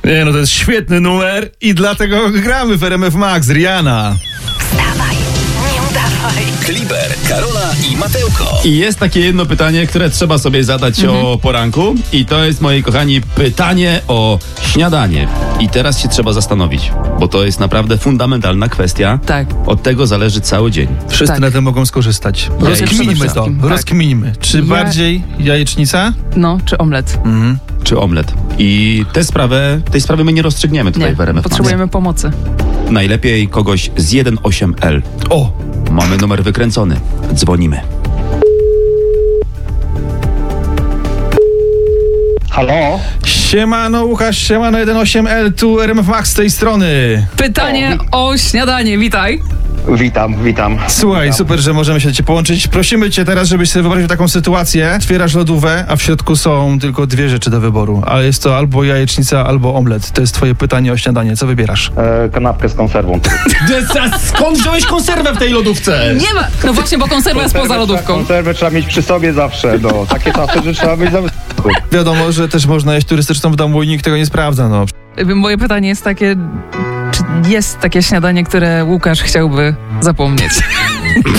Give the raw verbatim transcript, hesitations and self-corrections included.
Nie no, to jest świetny numer i dlatego gramy w R M F Max. Rihanna. Wstawaj, nie udawaj. Kliber, Karola i Mateuko. I jest takie jedno pytanie, które trzeba sobie zadać mhm. o poranku. I to jest, moi kochani, pytanie o śniadanie. I teraz się trzeba zastanowić, bo to jest naprawdę fundamentalna kwestia. Tak. Od tego zależy cały dzień. Wszyscy Tak. na tym mogą skorzystać. Rozkminimy to. Tak. Rozkminimy. Czy Ja- bardziej jajecznica? No, czy omlet? Mhm. Czy omlet. I tę sprawę, tej sprawy my nie rozstrzygniemy tutaj Nie, w R M F Max. potrzebujemy pomocy. Najlepiej kogoś z jeden osiem L. O! Mamy numer wykręcony. Dzwonimy. Halo? Siemano Łukasz, siemano jeden osiem L, tu R M F Max z tej strony. Pytanie o śniadanie, witaj. Witam, witam. Słuchaj, super, że możemy się do ciebie połączyć. Prosimy cię teraz, żebyś sobie wyobraził taką sytuację. Otwierasz lodówkę, a w środku są tylko dwie rzeczy do wyboru. Ale jest to albo jajecznica, albo omlet. To jest twoje pytanie o śniadanie. Co wybierasz? E, kanapkę z konserwą. Skąd wziąłeś konserwę w tej lodówce? Nie ma! No właśnie, bo konserwa jest poza lodówką. Konserwę trzeba mieć przy sobie zawsze, no. Takie czasy, że trzeba być za wysoko. Wiadomo, że też można jeść turystyczną w domu i nikt tego nie sprawdza, no. Moje pytanie jest takie, czy jest takie śniadanie, które Łukasz chciałby zapomnieć?